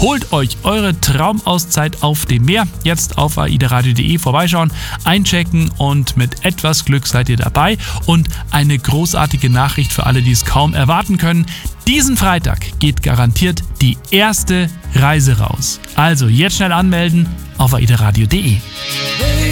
Holt euch eure Traumauszeit auf dem Meer. Jetzt auf aidaradio.de vorbeischauen, einchecken und mit etwas Glück seid ihr dabei. Und eine großartige Nachricht für alle, die es kaum erwarten können. Diesen Freitag geht garantiert die erste Reise raus. Also jetzt schnell anmelden auf aidaradio.de.